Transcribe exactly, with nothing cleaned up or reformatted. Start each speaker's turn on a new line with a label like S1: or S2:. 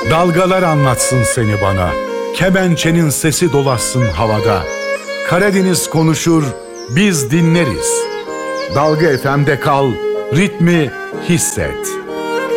S1: Dalgalar anlatsın seni bana, kemençenin sesi dolaşsın havada. Karadeniz konuşur, biz dinleriz. Dalga F M'de kal, ritmi hisset.